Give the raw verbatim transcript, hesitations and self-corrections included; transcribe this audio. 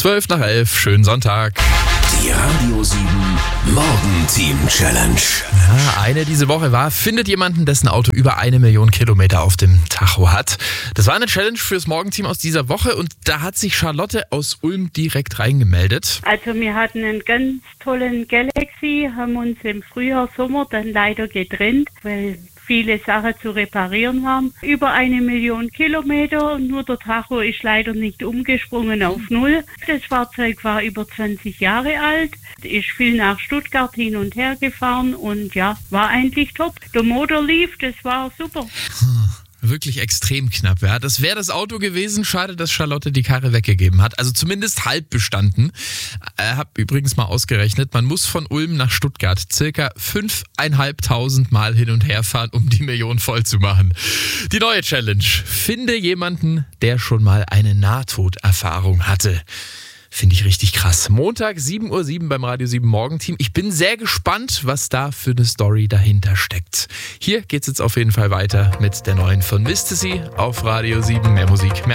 zwölf nach elf, schönen Sonntag. Die Radio sieben Morgenteam Challenge. Ja, eine diese Woche war, findet jemanden, dessen Auto über eine Million Kilometer auf dem Tacho hat. Das war eine Challenge fürs Morgenteam aus dieser Woche und da hat sich Charlotte aus Ulm direkt reingemeldet. Also wir hatten einen ganz tollen Galaxy, haben uns im Frühjahr, Sommer dann leider getrennt, weil viele Sachen zu reparieren waren. Über eine Million Kilometer, nur der Tacho ist leider nicht umgesprungen auf Null. Das Fahrzeug war über zwanzig Jahre alt, ist viel nach Stuttgart hin und her gefahren und ja, war eigentlich top. Der Motor lief, das war super. Wirklich extrem knapp. Ja. Das wäre das Auto gewesen. Schade, dass Charlotte die Karre weggegeben hat. Also zumindest halb bestanden. Ich habe übrigens mal ausgerechnet, man muss von Ulm nach Stuttgart circa fünftausendfünfhundert Mal hin und her fahren, um die Million voll zu machen. Die neue Challenge. Finde jemanden, der schon mal eine Nahtoderfahrung hatte. Finde ich richtig krass. Montag, sieben Uhr sieben beim Radio sieben Morgenteam. Ich bin sehr gespannt, was da für eine Story dahinter steckt. Hier geht's jetzt auf jeden Fall weiter mit der neuen von Misty auf Radio sieben. Mehr Musik, mehr